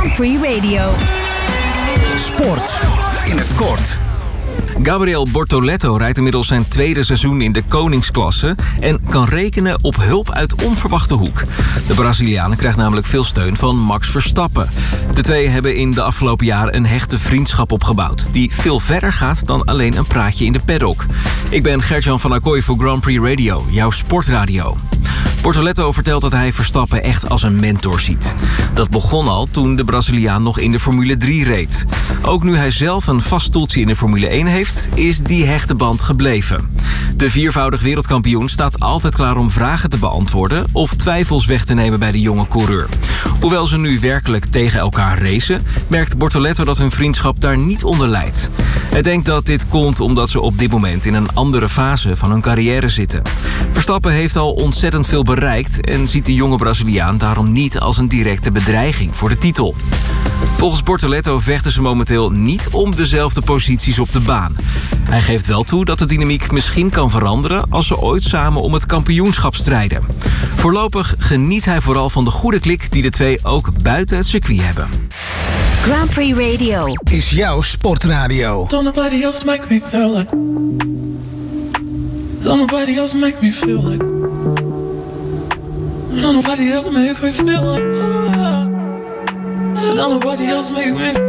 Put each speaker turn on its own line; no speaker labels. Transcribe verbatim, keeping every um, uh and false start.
Grand Prix Radio.
Sport in het kort.
Gabriel Bortoleto rijdt inmiddels zijn tweede seizoen in de koningsklasse en kan rekenen op hulp uit onverwachte hoek. De Braziliaan krijgt namelijk veel steun van Max Verstappen. De twee hebben in de afgelopen jaren een hechte vriendschap opgebouwd, die veel verder gaat dan alleen een praatje in de paddock. Ik ben Gert-Jan van Acquoy voor Grand Prix Radio, jouw sportradio. Bortoleto vertelt dat hij Verstappen echt als een mentor ziet. Dat begon al toen de Braziliaan nog in de Formule drie reed. Ook nu hij zelf een vast stoeltje in de Formule één heeft, is die hechte band gebleven. De viervoudig wereldkampioen staat altijd klaar om vragen te beantwoorden of twijfels weg te nemen bij de jonge coureur. Hoewel ze nu werkelijk tegen elkaar racen, merkt Bortoleto dat hun vriendschap daar niet onder lijdt. Hij denkt dat dit komt omdat ze op dit moment in een andere fase van hun carrière zitten. Verstappen heeft al ontzettend veel bereikt en ziet de jonge Braziliaan daarom niet als een directe bedreiging voor de titel. Volgens Bortoleto vechten ze momenteel niet om dezelfde posities op de baan. Hij geeft wel toe dat de dynamiek misschien kan veranderen als ze ooit samen om het kampioenschap strijden. Voorlopig geniet hij vooral van de goede klik die de twee ook buiten het circuit hebben.
Grand Prix Radio
is jouw sportradio.
Don't nobody else make me feel like. Don't nobody else make me feel like. Don't nobody else make me feel like. So don't nobody else make me